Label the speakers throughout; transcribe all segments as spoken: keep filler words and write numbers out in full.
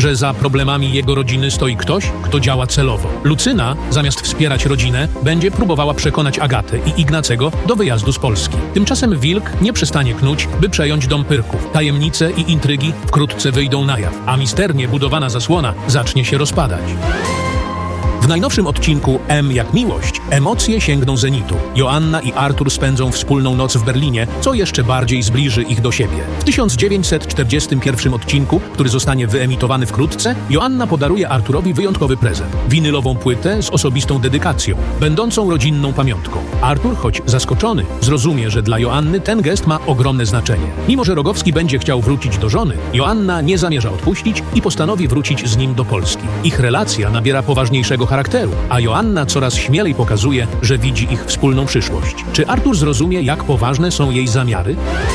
Speaker 1: że za problemami jego rodziny stoi ktoś, kto działa celowo. Lucyna, zamiast wspierać rodzinę, będzie próbowała przekonać Agatę i Ignacego do wyjazdu z Polski. Tymczasem Wilk nie przestanie knuć, by przejąć dom Pyrków. Tajemnice i intrygi wkrótce wyjdą na jaw, a misternie budowana zasłona zacznie się rozpadać. W najnowszym odcinku M jak miłość emocje sięgną zenitu. Joanna i Artur spędzą wspólną noc w Berlinie, co jeszcze bardziej zbliży ich do siebie. W tysiąc dziewięćset czterdziestym pierwszym odcinku, który zostanie wyemitowany wkrótce, Joanna podaruje Arturowi wyjątkowy prezent. Winylową płytę z osobistą dedykacją, będącą rodzinną pamiątką. Artur, choć zaskoczony, zrozumie, że dla Joanny ten gest ma ogromne znaczenie. Mimo że Rogowski będzie chciał wrócić do żony, Joanna nie zamierza odpuścić i postanowi wrócić z nim do Polski. Ich relacja nabiera poważniejszego charakteru, a Joanna coraz śmielej pokazuje, że widzi ich wspólną przyszłość. Czy Artur zrozumie, jak poważne są jej zamiary?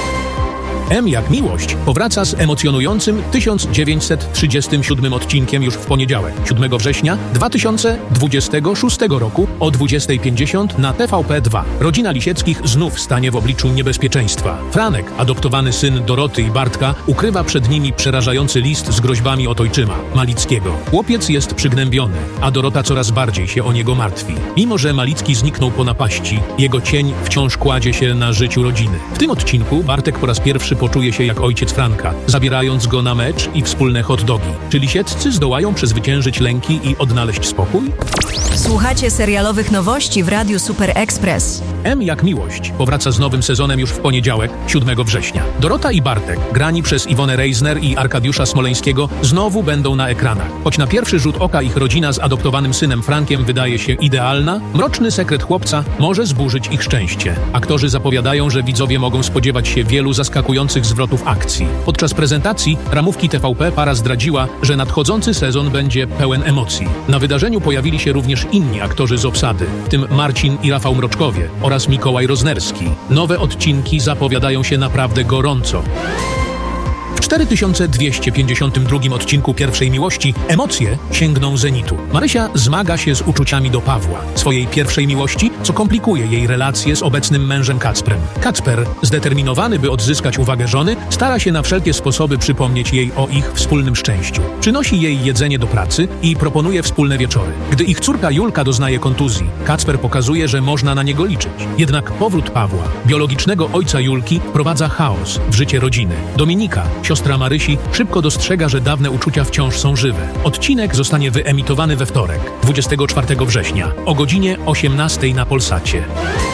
Speaker 1: M jak miłość powraca z emocjonującym tysiąc dziewięćset trzydziestym siódmym odcinkiem już w poniedziałek, siódmego września dwa tysiące dwudziestego szóstego roku o dwudziestej pięćdziesiąt na T V P dwa. Rodzina Lisieckich znów stanie w obliczu niebezpieczeństwa. Franek, adoptowany syn Doroty i Bartka, ukrywa przed nimi przerażający list z groźbami od ojczyma, Malickiego. Chłopiec jest przygnębiony, a Dorota coraz bardziej się o niego martwi. Mimo że Malicki zniknął po napaści, jego cień wciąż kładzie się na życiu rodziny. W tym odcinku Bartek po raz pierwszy poczuje się jak ojciec Franka, zabierając go na mecz i wspólne hot dogi. Czy Lisieccy zdołają przezwyciężyć lęki i odnaleźć spokój?
Speaker 2: Słuchacie serialowych nowości w Radiu Super Express.
Speaker 1: M jak miłość powraca z nowym sezonem już w poniedziałek, siódmego września. Dorota i Bartek, grani przez Iwonę Reisner i Arkadiusza Smoleńskiego, znowu będą na ekranach. Choć na pierwszy rzut oka ich rodzina z adoptowanym synem Frankiem wydaje się idealna, mroczny sekret chłopca może zburzyć ich szczęście. Aktorzy zapowiadają, że widzowie mogą spodziewać się wielu zaskakujących zwrotów akcji. Podczas prezentacji ramówki T V P para zdradziła, że nadchodzący sezon będzie pełen emocji. Na wydarzeniu pojawili się również inni aktorzy z obsady, w tym Marcin i Rafał Mroczkowie oraz Mikołaj Roznerski. Nowe odcinki zapowiadają się naprawdę gorąco. W cztery tysiące dwieście pięćdziesiątym drugim odcinku Pierwszej Miłości emocje sięgną zenitu. Marysia zmaga się z uczuciami do Pawła, swojej pierwszej miłości, co komplikuje jej relacje z obecnym mężem Kacprem. Kacper, zdeterminowany, by odzyskać uwagę żony, stara się na wszelkie sposoby przypomnieć jej o ich wspólnym szczęściu. Przynosi jej jedzenie do pracy i proponuje wspólne wieczory. Gdy ich córka Julka doznaje kontuzji, Kacper pokazuje, że można na niego liczyć. Jednak powrót Pawła, biologicznego ojca Julki, wprowadza chaos w życie rodziny. Dominika, siostra Marysi, szybko dostrzega, że dawne uczucia wciąż są żywe. Odcinek zostanie wyemitowany we wtorek, dwudziestego czwartego września, o godzinie osiemnastej na Polsacie.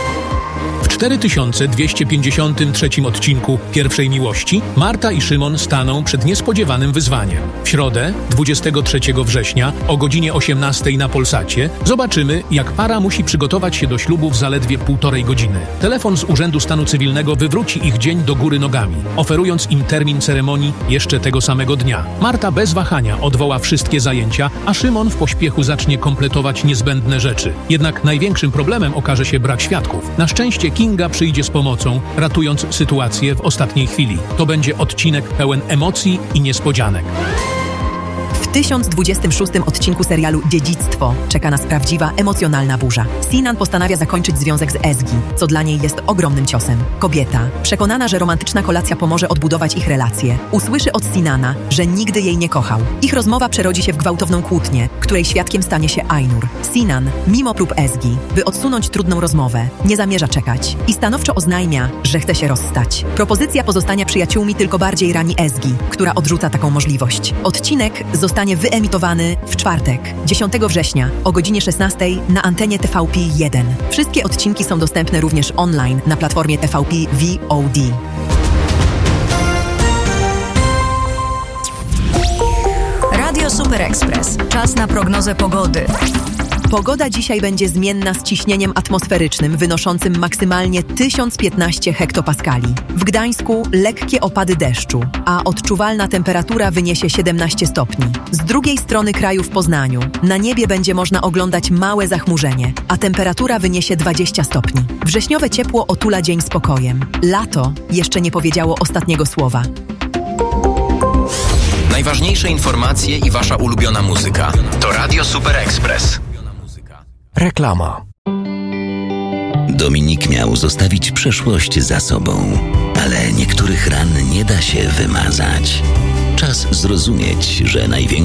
Speaker 1: W cztery tysiące dwieście pięćdziesiątym trzecim odcinku Pierwszej Miłości Marta i Szymon staną przed niespodziewanym wyzwaniem. W środę, dwudziestego trzeciego września, o godzinie osiemnastej na Polsacie, zobaczymy, jak para musi przygotować się do ślubu w zaledwie półtorej godziny. Telefon z Urzędu Stanu Cywilnego wywróci ich dzień do góry nogami, oferując im termin ceremonii jeszcze tego samego dnia. Marta bez wahania odwoła wszystkie zajęcia, a Szymon w pośpiechu zacznie kompletować niezbędne rzeczy. Jednak największym problemem okaże się brak świadków. Na szczęście Kinga przyjdzie z pomocą, ratując sytuację w ostatniej chwili. To będzie odcinek pełen emocji i niespodzianek.
Speaker 3: W tysiąc dwudziestym szóstym odcinku serialu Dziedzictwo czeka nas prawdziwa, emocjonalna burza. Sinan postanawia zakończyć związek z Ezgi, co dla niej jest ogromnym ciosem. Kobieta, przekonana, że romantyczna kolacja pomoże odbudować ich relacje, usłyszy od Sinana, że nigdy jej nie kochał. Ich rozmowa przerodzi się w gwałtowną kłótnię, której świadkiem stanie się Ainur. Sinan, mimo prób Ezgi, by odsunąć trudną rozmowę, nie zamierza czekać i stanowczo oznajmia, że chce się rozstać. Propozycja pozostania przyjaciółmi tylko bardziej rani Ezgi, która odrzuca taką możliwość. Odcinek zostanie wyemitowany w czwartek, dziesiątego września o godzinie szesnastej na antenie T V P jeden. Wszystkie odcinki są dostępne również online na platformie T V P V O D.
Speaker 2: Radio Super Express. Czas na prognozę pogody.
Speaker 3: Pogoda dzisiaj będzie zmienna z ciśnieniem atmosferycznym wynoszącym maksymalnie tysiąc piętnaście hektopaskali. W Gdańsku lekkie opady deszczu, a odczuwalna temperatura wyniesie siedemnaście stopni. Z drugiej strony kraju w Poznaniu na niebie będzie można oglądać małe zachmurzenie, a temperatura wyniesie dwadzieścia stopni. Wrześniowe ciepło otula dzień spokojem. Lato jeszcze nie powiedziało ostatniego słowa.
Speaker 4: Najważniejsze informacje i wasza ulubiona muzyka to Radio Super Express.
Speaker 5: Reklama.
Speaker 6: Dominik miał zostawić przeszłość za sobą, ale niektórych ran nie da się wymazać. Czas zrozumieć, że największy